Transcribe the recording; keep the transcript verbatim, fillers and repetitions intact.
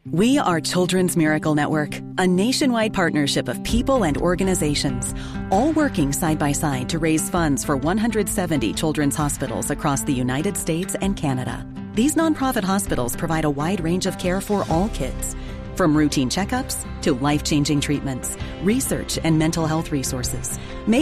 We are Children's Miracle Network, a nationwide partnership of people and organizations, all working side by side to raise funds for one hundred seventy children's hospitals across the United States and Canada. These nonprofit hospitals provide a wide range of care for all kids, from routine checkups to life-changing treatments, research, and mental health resources. Make